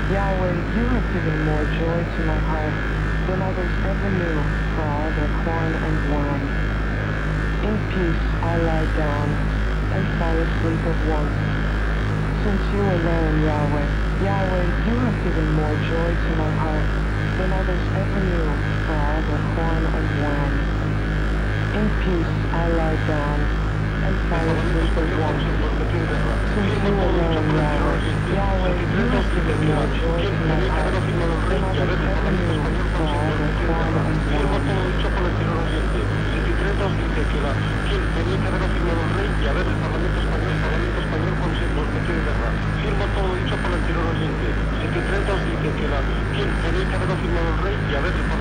Yahweh, you have given more joy to my heart than others ever knew for all their corn and wine. In peace I lie down and fall asleep at once. Since you alone, Yahweh, Yahweh, you have given more joy to my heart than others ever knew for all their corn and wine. In peace I lie down and fall asleep at once. Since you alone, Yahweh, Yahweh, you have given more joy to my heart than others ever knew for all their corn and Firmo wine. todo dicho por el tirón oyente. 23 dice que quien tenía que haberlo firmado el rey y a ver el Parlamento Español cuando se metió en guerra. Firmo todo dicho por el tirón oyente. 23 dice que quien tenía que haberlo firmado el rey y a ver el